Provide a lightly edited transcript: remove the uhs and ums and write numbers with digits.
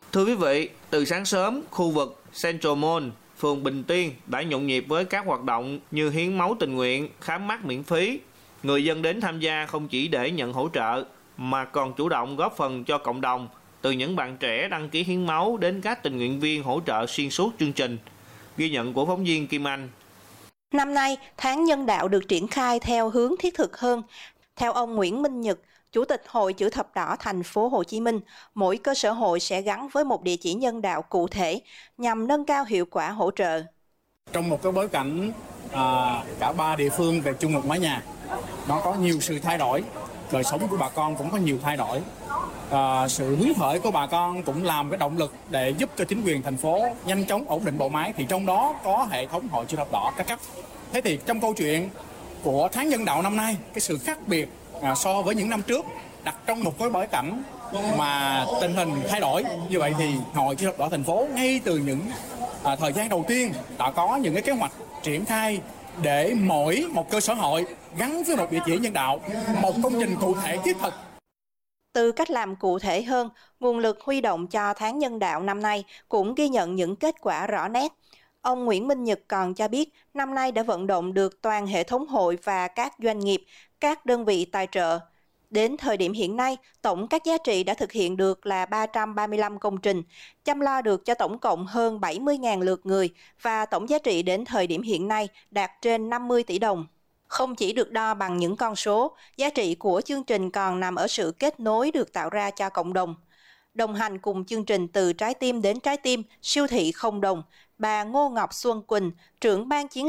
Thưa quý vị, từ sáng sớm, khu vực Central Mall, phường Bình Tiên đã nhộn nhịp với các hoạt động như hiến máu tình nguyện, khám mắt miễn phí. Người dân đến tham gia không chỉ để nhận hỗ trợ, mà còn chủ động góp phần cho cộng đồng, từ những bạn trẻ đăng ký hiến máu đến các tình nguyện viên hỗ trợ xuyên suốt chương trình. Ghi nhận của phóng viên Kim Anh. Năm nay, tháng nhân đạo được triển khai theo hướng thiết thực hơn. Theo ông Nguyễn Minh Nhật, Chủ tịch Hội Chữ Thập Đỏ thành phố Hồ Chí Minh, mỗi cơ sở hội sẽ gắn với một địa chỉ nhân đạo cụ thể nhằm nâng cao hiệu quả hỗ trợ. Trong một cái bối cảnh cả ba địa phương về chung một mái nhà, nó có nhiều sự thay đổi, đời sống của bà con cũng có nhiều thay đổi. Sự hứng khởi của bà con cũng làm cái động lực để giúp cho chính quyền thành phố nhanh chóng ổn định bộ máy, thì trong đó có hệ thống Hội Chữ Thập Đỏ các cấp. Thế thì trong câu chuyện của tháng nhân đạo năm nay, cái sự khác biệt so với những năm trước, đặt trong một cái bối cảnh mà tình hình thay đổi như vậy, thì Hội Chữ Thập Đỏ thành phố ngay từ những thời gian đầu tiên đã có những cái kế hoạch triển khai để mỗi một cơ sở hội gắn với một địa chỉ nhân đạo, một công trình cụ thể thiết thực. Từ cách làm cụ thể hơn, nguồn lực huy động cho tháng nhân đạo năm nay cũng ghi nhận những kết quả rõ nét. Ông Nguyễn Minh Nhật còn cho biết năm nay đã vận động được toàn hệ thống hội và các doanh nghiệp, các đơn vị tài trợ. Đến thời điểm hiện nay, tổng các giá trị đã thực hiện được là 335 công trình, chăm lo được cho tổng cộng hơn 70.000 lượt người và tổng giá trị đến thời điểm hiện nay đạt trên 50 tỷ đồng. Không chỉ được đo bằng những con số, giá trị của chương trình còn nằm ở sự kết nối được tạo ra cho cộng đồng. Đồng hành cùng chương trình từ trái tim đến trái tim, siêu thị không đồng, bà Ngô Ngọc Xuân Quỳnh, trưởng ban chiến